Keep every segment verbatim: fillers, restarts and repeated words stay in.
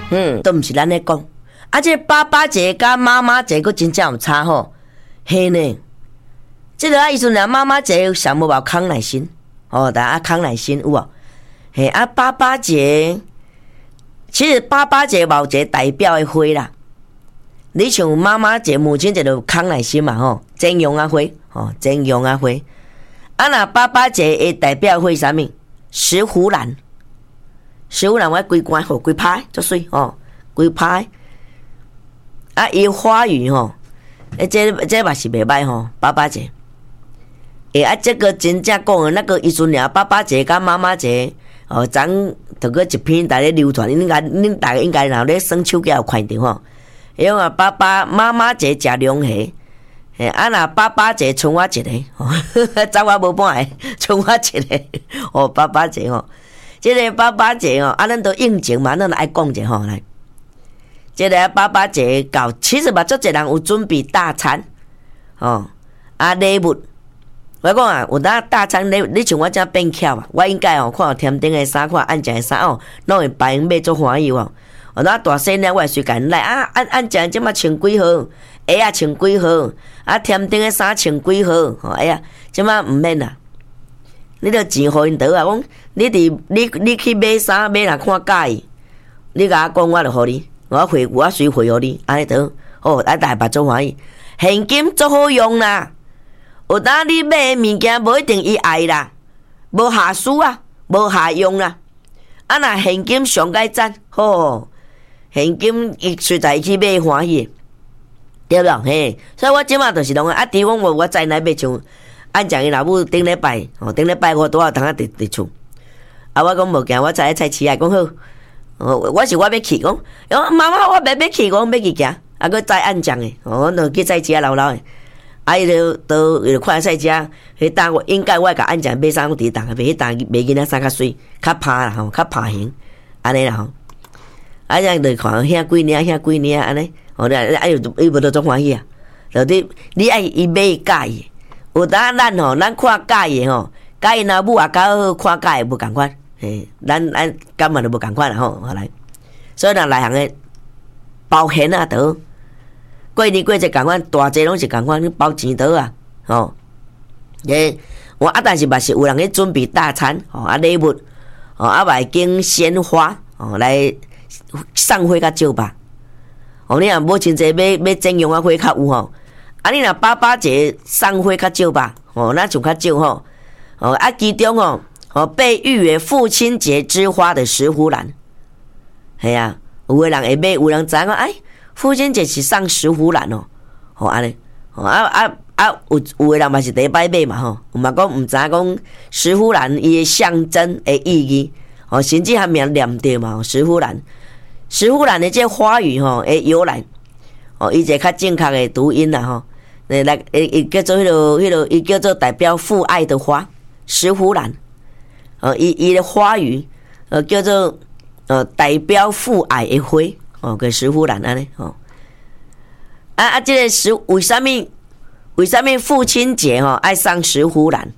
嗯，都毋是咱咧讲。啊，这爸爸节甲妈妈节，佫真正有差吼。嘿呢，这个啊，伊阵啊，妈妈节上无包康乃馨，哦，但啊康乃馨有无？嘿啊，爸爸节，其实爸爸节无一个代表的花啦。你像妈妈节、母亲节就康乃馨嘛吼，真用啊花，吼真用啊花。啊，那爸爸节的代表花啥物？石斛兰，石斛兰我规罐吼，规排足水吼，规排。啊，伊花语吼，诶，这这嘛是袂歹吼，爸爸节。诶，啊，这个真正讲的那个伊阵俩爸爸节甲妈妈节，哦，昨着个一篇大咧流传，恁该恁大家应该若咧耍手机有看着吼。因为爸爸妈妈节食龙虾，诶，啊若爸爸节剩我一个，吼，走我无半个，剩我一个，哦，爸爸节吼，这个爸爸节哦，啊，咱都应景嘛，咱爱讲者吼来。这个爸爸节到，其实嘛，足侪人有准备大餐，哦，啊礼物。我讲啊，有当大餐礼，你像我这变巧啊，我应该哦，看甜点的衫，看按正的衫哦，拢会白买足欢喜哦。哦，那大细呢，我会随甲来啊，按按正即马穿几号，鞋啊穿几号，啊甜点的衫穿几号，哦，哎呀，即马毋免啦，你着钱互因得啊，讲你伫你你去买衫买若看介意，你甲我讲，我就互你。我回我随回互你，安尼得哦，啊大把做欢喜，现金足好用啦。有当你买的物件无一定伊爱啦，无下输啊，无下用啦。啊若现金上该赞，吼，现金伊实在去买欢喜，对不对？嘿，所以我即马就是拢啊，除讲我我再来买像按讲伊老母顶礼拜，哦顶礼拜我拄好通啊伫伫厝，啊我讲无惊，我再菜市啊讲好。哦，我是我要去讲，讲妈妈我袂要去，讲要去行，啊，佮再按奖诶，哦，我著去菜市啊老老诶，啊，伊就都就看菜市啊，迄当我应该我甲按奖买衫伫当，袂迄当买囡仔衫较水，较拍啦吼，较拍型，安尼啦吼，啊，这就看遐几年遐几年安尼，哦，啊又伊无都足欢喜啊，就你你爱伊买伊介意，有当咱吼，咱看介意吼，介意若母也较好看介意无共款。诶，咱咱感觉都无共款啦吼，好来，所以若内行诶包现啊，倒过年过节共款，大节拢是共款，包钱倒啊，吼。诶，我啊，但是嘛是有人去准备大餐，吼啊礼物，吼啊外经鲜花，吼来送花较少吧。吼，你若无亲济买买整容啊花较有吼，啊你若爸爸节送花较少吧，吼那就较少吼，吼啊其中吼。哦，被誉为父亲节之花的石斛兰，系啊，有个人会买，有人知影哎，父亲节是送石斛兰哦，吼安尼，吼啊啊啊，有有个人嘛是第一摆买嘛吼，有嘛讲毋知影讲石斛兰伊的象征的意义，哦，甚至还名念对嘛，石斛兰，石斛兰的这花语吼的由来，哦，伊一个较正确的读音啦吼，来来，伊伊叫做迄落迄落，伊叫做代表父爱的花，石斛兰。哦，伊伊的花语，呃，叫做呃代表父爱的花，哦，跟石斛兰安尼，哦，啊啊，这个石为什么为什么父亲节吼、哦、爱送石斛兰？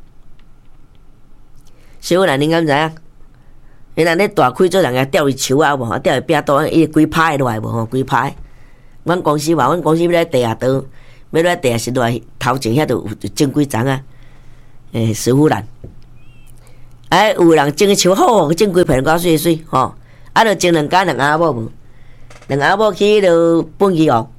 石斛兰你敢知影？原来你大开做人家钓伊树啊无？啊钓伊壁刀，伊规拍落来无？吼，规拍。阮公司话，阮公司要来地下道，要来地下室落来头前遐都有种几丛啊，诶，石斛兰。哎，有人种树好，种几片高水水吼，啊，着种两家两阿某无，两阿某去迄落本溪哦，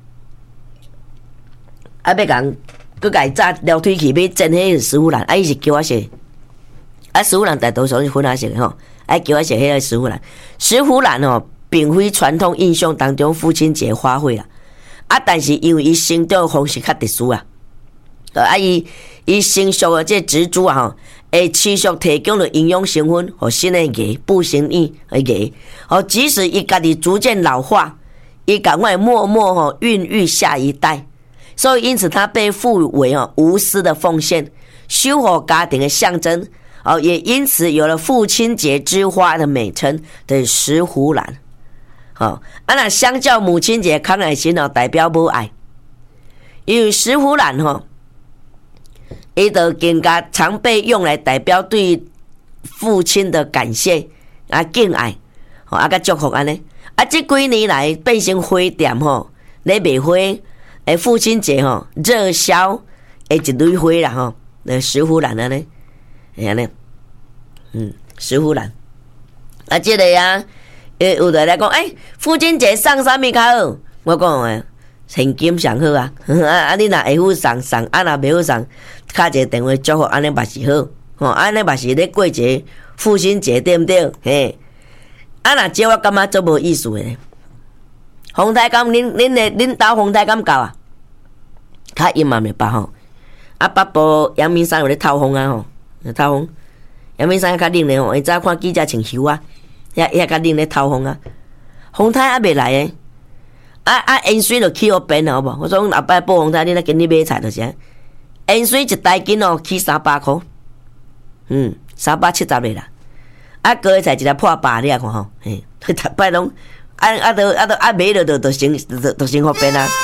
啊，要共佮家炸撩腿去买种迄个石斛兰，啊，伊是叫我写，啊，石斛兰大多数是粉红色的吼，啊，叫我写迄个石斛兰，石斛兰哦，并非传统印象当中父亲节花卉啦，啊，但是因为伊生长方式较特殊啊，啊，伊伊成熟的这植株啊吼。会持续提供了营养成分和新的叶不生意的叶，哦，即使伊家己逐渐老化，伊赶快默默吼孕育下一代，所以因此它被赋为哦无私的奉献、修护家庭的象征，哦，也因此有了父亲节之花的美称的石斛兰。好，啊那相较母亲节康乃馨哦，代表母爱，因为石斛兰吼。伊就更加常被用来代表对父亲的感谢啊敬爱， 吼啊，甲祝福安尼。啊，即几年来变成花店吼，咧卖花，诶，父亲节吼热销诶一蕊花啦吼，那石斛兰安尼，会安尼，嗯，石斛兰。啊，即个啊，诶，有的来讲，诶，父亲节送啥物较好？我讲诶，现金上好啊，啊啊，你若会好送送，啊若袂好送，敲一个电话祝福，安尼嘛是好，吼，安尼嘛是咧过节父亲节对毋对？嘿。啊，若这我感觉做无意思诶。风台敢恁恁诶恁兜风台敢够啊？较阴暗诶北吼。啊，北部阳明山有咧透风啊吼，透风。阳明山较冷咧吼，伊早看记者穿袖啊，遐遐较冷咧透风啊。风台还袂来诶。啊啊，盐水就起好变好无？我说后摆报风台，你若今日买菜就是。盐水一袋斤哦，起三百箍。嗯，三百七十个啦。啊，高丽菜一粒破百，你啊看吼，嘿，逐摆拢啊啊都啊都啊买了就就成就就成福变啊。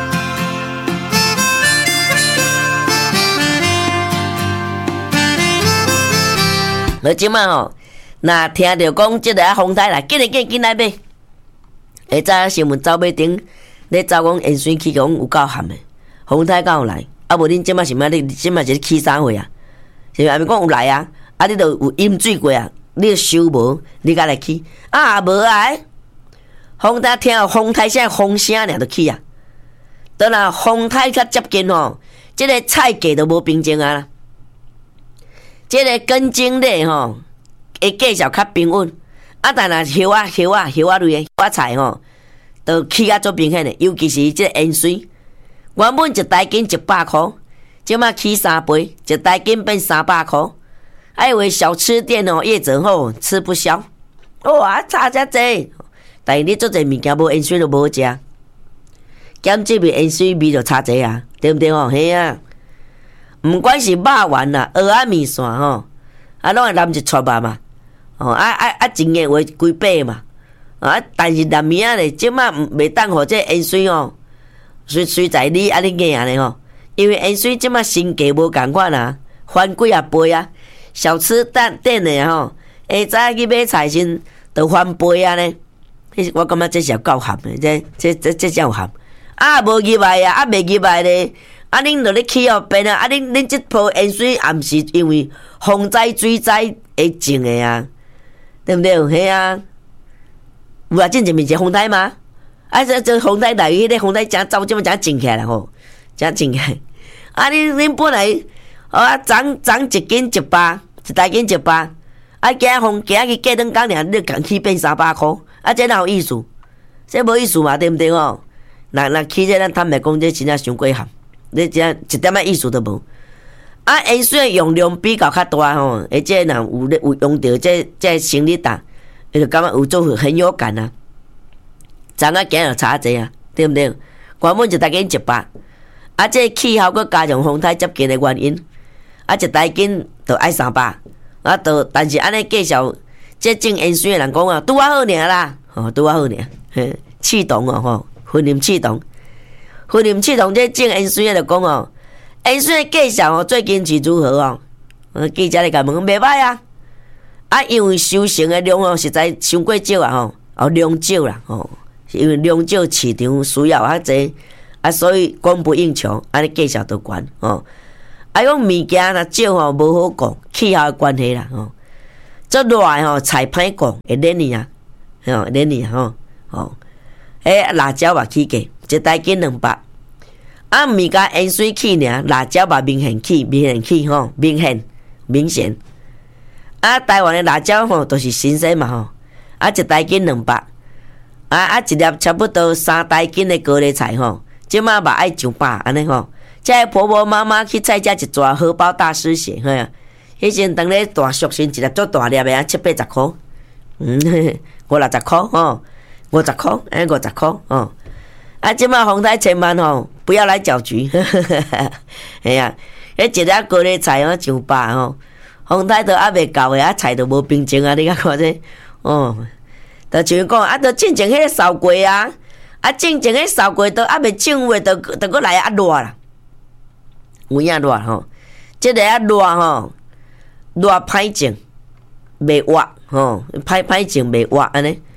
我即摆吼，若听着讲即个啊风台来，紧来紧紧来买。下早新闻走马顶咧走讲盐水区讲有够咸诶，风台敢有来？啊无恁即摆是咩？你即摆是起啥货啊？是毋是讲有来啊？啊你著有饮水过啊？你收无？你甲来去啊？无啊！风台听到风台声风声尔就去啊。当然风台较接近吼，即、這个菜价都无平静啊。即、這个根茎类吼，会价少较平稳。啊，但若叶啊、叶啊、叶啊类诶花菜吼，都起啊足明显诶。尤其是即个盐水，原本一袋斤一百箍，即马起三倍，一袋斤变三百箍。还以为小吃店哦，业者吼吃不消，哇，差遮济，但是你做侪物件无盐水就无好食，减这味盐水味就差济啊，对不对吼？嘿啊，毋管是肉丸啦、蚵仔面线吼，啊，拢会淋一撮肉嘛，哦，啊啊啊，一个话几百嘛，啊，但是南面啊咧，即马袂当互这盐水哦，随随在你啊你硬安尼吼，因为盐水即马身价无共款啊，翻几啊倍啊。小吃店店的吼，下早去买菜先都翻倍啊呢。我感觉这是够咸的，这这这这叫咸。啊，无入来啊，啊未入来咧。啊，恁著咧起后边啊，啊恁恁这泡盐水也毋是因为风灾水灾会种的啊，对不对？嘿啊，有啊，真正面是风台吗？啊，这这风台来，迄个风台真早即么真种起来吼，真种起来。啊，恁恁本来。啊，涨涨一斤一百，一袋斤一百，啊，今风今日过两工尔，你共起变三百箍，啊，这哪有意思？这无意思嘛，对毋对吼？若若起这咱坦白讲，这真正伤过咸，你真一点仔意思都无。啊，盐水用量比较较大吼，而且若有咧有用到这这生理大，伊就感觉有做很有感啊。昨仔今日差济啊，对毋对？原本一袋斤一百，啊，这气候佮加上风台接近的原因。啊，一袋斤就爱三百，啊，就但是安尼介绍，这种盐水的人讲啊，拄啊好尔啦，吼，拄啊好尔，嘿，气动哦，吼，婚姻气动，婚姻气动，这种盐水的就讲哦，盐水的介绍哦，最近是如何哦？呃，记者咧甲问，袂歹啊，啊，因为收成的量哦，实在伤过少啊，吼，哦，量少啦，吼，因为量少市场需要较济，啊，所以供不应求，安尼介绍就悬，哦。啊，讲物件若少吼无好讲，气候的关系啦吼。做热吼菜歹讲，会冷去啊，吼冷去吼吼。迄辣椒嘛起价，一袋斤两百。啊，物件盐水起尔，辣椒嘛明显起，明显起吼，明显明显。啊，台湾的辣椒吼都是新鲜嘛吼。啊，一袋斤两百。啊啊，一粒差不多三袋斤的高丽菜吼，即马嘛爱上百安尼吼。这婆婆妈妈去菜价一抓荷包大师血，嘿啊！迄阵当咧大熟时一粒足大粒的啊，七八十箍，嗯，五六十箍吼，五十箍，哎，五十箍哦。啊，即马风台千万吼，不要来搅局，哎呀，迄一粒高丽菜哦上百吼，风台都还未够的啊，菜都无冰静啊，你看看这，哦，就像讲啊，都进前迄个烧过啊，啊，进前迄烧过都还未种话，都都搁来啊热啦。有影热吼，即个啊热吼，热歹种，袂活吼，歹歹种袂活安尼。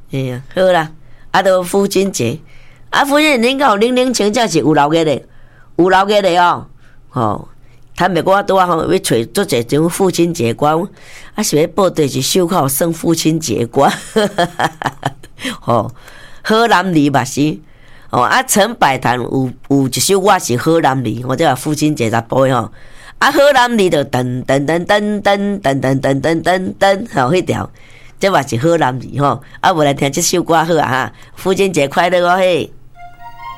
哎呀，好啦，啊，都父亲节，啊，父亲节恁讲零零请假是有留个的，有留个的哦，吼。坦白讲，我拄啊吼要找做一种父亲节歌，啊是要报第一首靠算父亲节歌，吼，好男儿嘛是，哦啊陈百潭有有一首我是好男儿，我即话父亲节十播的吼，啊好男儿就噔噔噔噔噔噔噔噔噔噔噔，吼迄条，即话是好男儿吼，啊无来听即首歌好啊哈，父亲节快乐哦嘿。